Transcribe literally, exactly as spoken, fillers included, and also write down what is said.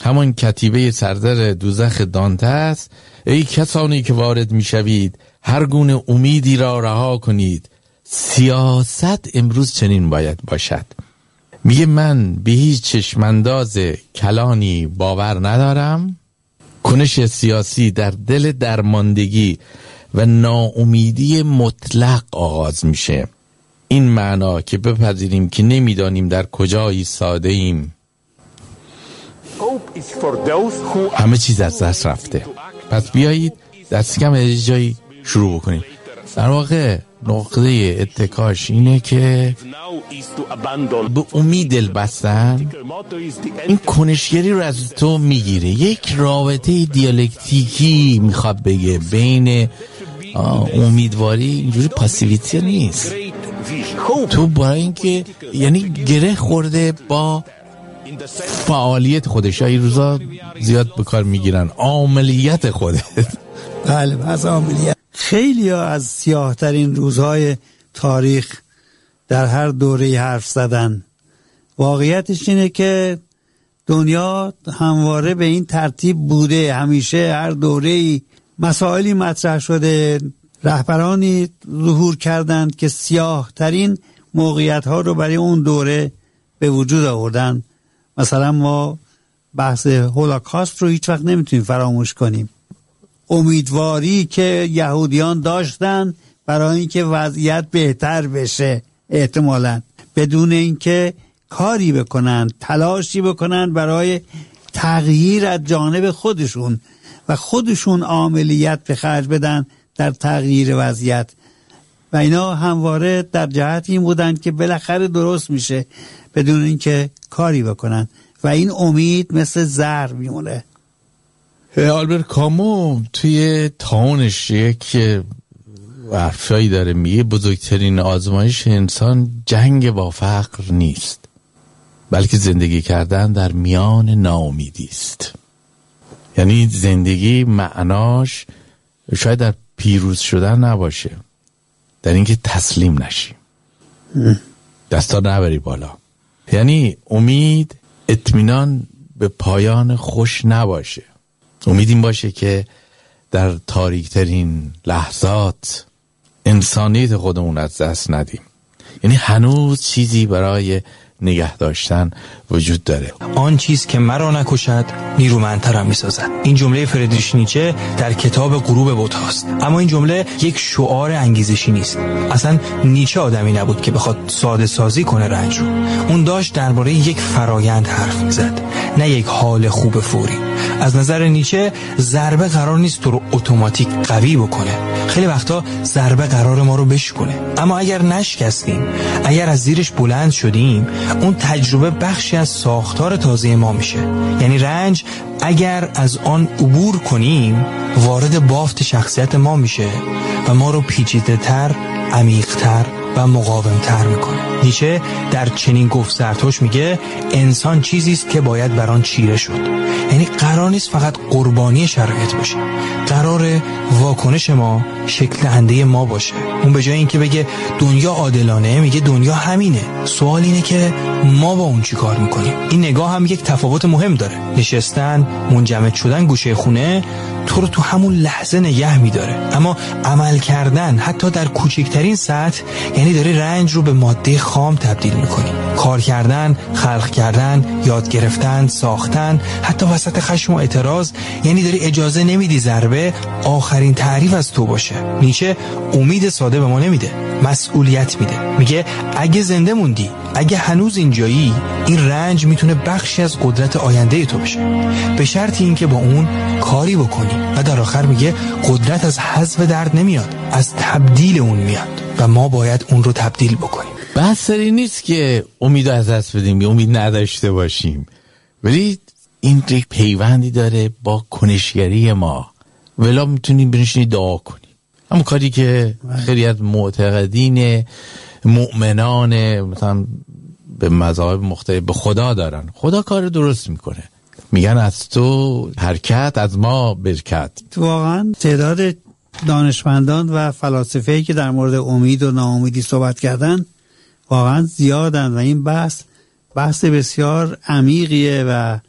همان کتیبه سردر دوزخ دانته است. ای کسانی که وارد می شوید هر گونه امیدی را رها کنید. سیاست امروز چنین باید باشد. میگه من به هیچ چشمانداز کلانی باور ندارم. کنش سیاسی در دل درماندگی و ناامیدی مطلق آغاز میشه. این معنا که بپذیریم که نمیدانیم در کجا ایستاده ایم. همه چیز از دست رفته. پس بیایید دست کم از جایی شروع بکنیم. در واقع نقطه اتکاش اینه که به امید دل بستن این کنشگری رو از تو میگیره. یک رابطه دیالکتیکی میخواد بگه بین امیدواری، اینجوری پاسیویتی نیست. تو برای اینکه یعنی گره خورده با فعالیت خودش، این روزا زیاد به کار میگیرن عاملیت خودت. بله از عاملیت. خیلی ها از سیاه ترین روزهای تاریخ در هر دوره حرف زدن. واقعیتش اینه که دنیا همواره به این ترتیب بوده. همیشه هر دوره‌ای مسائلی مطرح شده، رهبرانی ظهور کردند که سیاه ترین موقعیت ها رو برای اون دوره به وجود آوردن. مثلا ما بحث هولوکاست رو هیچ وقت نمیتونیم فراموش کنیم. امیدواری که یهودیان داشتن برای اینکه وضعیت بهتر بشه، احتمالاً بدون اینکه کاری بکنن، تلاشی بکنن برای تغییر از جانب خودشون و خودشون عاملیت به خرج بدن در تغییر وضعیت. و اینا همواره در جهت این بودن که بالاخره درست میشه بدون اینکه کاری بکنن و این امید مثل زهر میمونه. آلبرت کامو توی تاونش یک حرفایی داره، میگه بزرگترین آزمایش انسان جنگ با فقر نیست، بلکه زندگی کردن در میان ناامیدی است. یعنی زندگی معناش شاید در پیروز شدن نباشه، در اینکه تسلیم نشی، دستا نبری بالا. یعنی امید اطمینان به پایان خوش نباشه. امید این باشه که در تاریکترین لحظات انسانیت خودمون از دست ندیم. یعنی هنوز چیزی برای نگه داشتن وجود داره. آن چیز که مرا نکشد نیرومندترم میسازد. این جمله فردریش نیچه در کتاب غروب بت‌هاست. اما این جمله یک شعار انگیزشی نیست. اصلا نیچه آدمی نبود که بخواد ساده سازی کنه رنج رو. اون داشت درباره یک فرایند حرف میزد، نه یک حال خوب فوری. از نظر نیچه ضربه قرار نیست تو رو اتوماتیک قوی بکنه. خیلی وقتا ضربه قرار ما رو بشکنه. اما اگر نشکستیم، اگر از زیرش بلند شدیم، اون تجربه بخشی از ساختار تازه ما میشه. یعنی رنج اگر از آن عبور کنیم وارد بافت شخصیت ما میشه و ما رو پیچیده‌تر، عمیق‌تر و مقاوم‌تر میکنه. نیچه در چنین گفت زرتشت میگه انسان چیزی است که باید بر آن چیره شد. یعنی قرار نیست فقط قربانی شرایط باشه، قرار واکنش ما شکل دهنده ما باشه. اون به جای اینکه بگه دنیا عادلانه میگه دنیا همینه. سوال اینه که ما با اون چی کار میکنیم. این نگاه هم یک تفاوت مهم داره. نشستن، منجمد شدن گوشه خونه تو رو تو همون لحظه نگه میداره، اما عمل کردن حتی در کوچکترین سطح یعنی داری رنج رو به ماده خام تبدیل میکنی. کار کردن، خلق کردن، یاد گرفتن، ساختن، حتی وسط خشم و اعتراض یعنی داری اجازه نمیدی ضربه آخرین تعریف از تو باشه. نیچه امید ساده به ما نمیده، مسئولیت میده. میگه اگه زنده موندی، اگه هنوز اینجایی، این رنج میتونه بخشی از قدرت آینده تو بشه، به شرط اینکه با اون کاری بکنی. و در آخر میگه قدرت از حذف درد نمیاد، از تبدیل اون میاد و ما باید اون رو تبدیل بکنیم. بحث سری نیست که امید از دست بدیم یا امید نداشته باشیم، ولی این یک پیوندی داره با کنشگری ما. ولی میتونیم بنشینی دعا کنیم. همون کاری که خیلی از معتقدین مؤمنان مثلا به مذاهب مختلف به خدا دارن، خدا کار درست میکنه. میگن از تو حرکت، از ما برکت. واقعا تعداد دانشمندان و فلاسفه‌ای که در مورد امید و ناامیدی صحبت کردن واقعا زیادن و این بحث بحث بسیار عمیقیه و